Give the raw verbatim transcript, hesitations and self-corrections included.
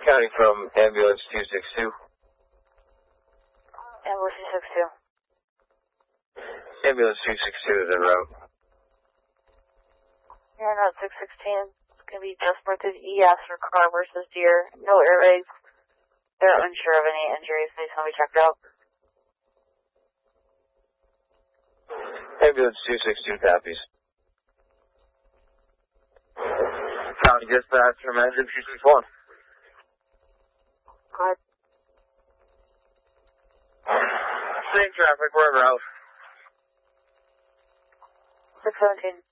County from ambulance two six two. Ambulance two six two. Ambulance two six two is en route. You're on Route six sixteen. It's going to be just north of E S for car versus deer. No airbags. They're unsure of any injuries. They just want to be checked out. Ambulance two six two copies. County dispatch from engine two six one. Good. Same traffic, we're en route. six seventeen.